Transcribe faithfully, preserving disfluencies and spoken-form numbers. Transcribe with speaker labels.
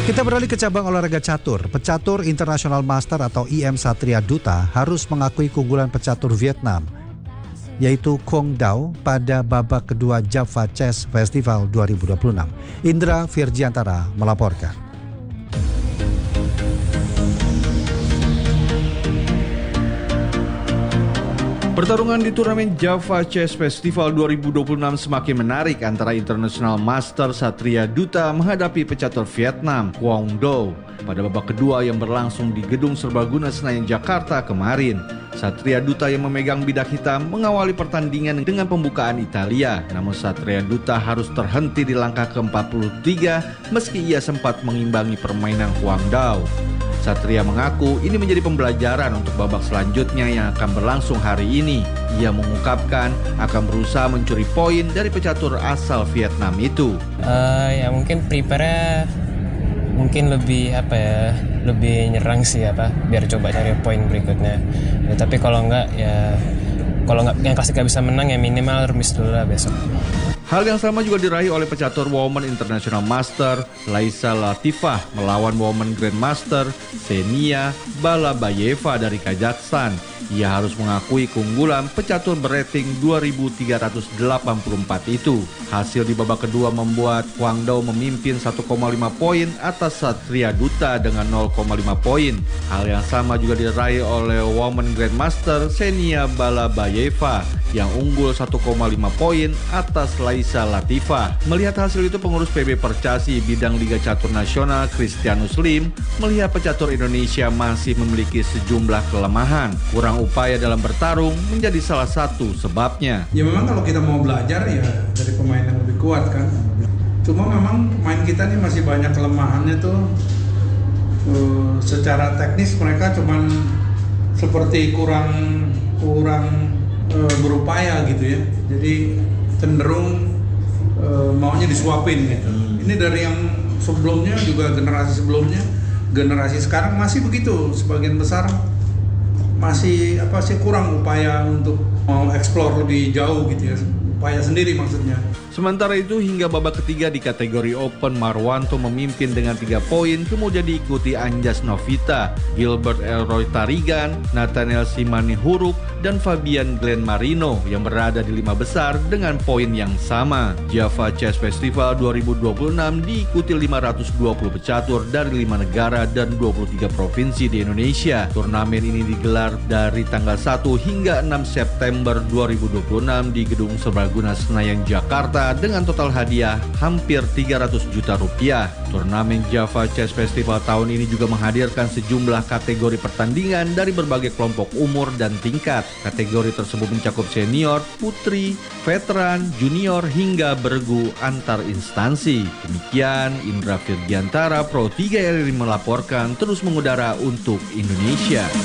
Speaker 1: Kita beralih ke cabang olahraga catur. Pecatur International Master atau I M Satria Duta harus mengakui keunggulan pecatur Vietnam, yaitu Quang Dao pada babak kedua Java Chess Festival dua ribu dua puluh enam. Indra Virjiantara melaporkan.
Speaker 2: Pertarungan di turnamen Java Chess Festival dua ribu dua puluh enam semakin menarik antara International Master Satria Duta menghadapi pecatur Vietnam Quang Dao pada babak kedua yang berlangsung di Gedung Serbaguna Senayan Jakarta kemarin. Satria Duta yang memegang bidak hitam mengawali pertandingan dengan pembukaan Italia, namun Satria Duta harus terhenti di langkah ke empat puluh tiga meski ia sempat mengimbangi permainan Quang Dao. Satria mengaku ini menjadi pembelajaran untuk babak selanjutnya yang akan berlangsung hari ini. Ia mengungkapkan akan berusaha mencuri poin dari pecatur asal Vietnam itu.
Speaker 3: Uh, ya mungkin prepare-nya mungkin lebih apa ya, lebih nyerang sih apa, biar coba cari poin berikutnya. Ya, tapi kalau enggak ya, kalau enggak yang klasik gak bisa menang ya minimal remis dulu lah besok.
Speaker 2: Hal yang sama juga diraih oleh pecatur Women International Master Laisa Latifah melawan Women Grandmaster Ksenia Balabayeva dari Kazakhstan. Ia harus mengakui keunggulan pecatur berating dua ribu tiga ratus delapan puluh empat itu. Hasil di babak kedua membuat Quang Dao memimpin satu koma lima poin atas Satria Duta dengan nol koma lima poin. Hal yang sama juga diraih oleh Women Grandmaster Ksenia Balabayeva yang unggul satu koma lima poin atas Laisa Latifah. Melihat hasil itu, pengurus P B Percasi bidang Liga Catur Nasional Christianus Lim melihat pecatur Indonesia masih memiliki sejumlah kelemahan. Kurang upaya dalam bertarung menjadi salah satu sebabnya.
Speaker 4: Ya memang kalau kita mau belajar ya dari pemain yang lebih kuat kan. Cuma memang pemain kita nih masih banyak kelemahannya tuh. Uh, secara teknis mereka cuman seperti kurang kurang uh, berupaya gitu ya. Jadi cenderung uh, maunya disuapin gitu. Ini dari yang sebelumnya juga generasi sebelumnya, generasi sekarang masih begitu. Sebagian besar masih apa sih kurang upaya untuk mau explore lebih jauh gitu ya, upaya sendiri maksudnya.
Speaker 2: Sementara itu hingga babak ketiga di kategori Open, Marwanto memimpin dengan tiga poin, kemudian diikuti Anjas Novita, Gilbert Elroy Tarigan, Nathaniel Simani Huruk, dan Fabian Glenn Marino yang berada di lima besar dengan poin yang sama. Java Chess Festival dua ribu dua puluh enam diikuti lima ratus dua puluh pecatur dari lima negara dan dua puluh tiga provinsi di Indonesia. Turnamen ini digelar dari tanggal satu hingga enam September dua ribu dua puluh enam di Gedung Serbaguna Senayan Jakarta dengan total hadiah hampir tiga ratus juta rupiah. Turnamen Java Chess Festival tahun ini juga menghadirkan sejumlah kategori pertandingan dari berbagai kelompok umur dan tingkat. Kategori tersebut mencakup senior, putri, veteran, junior, hingga bergu antar instansi. Demikian Indra Virjiantara, Pro tiga R R I melaporkan terus mengudara untuk Indonesia.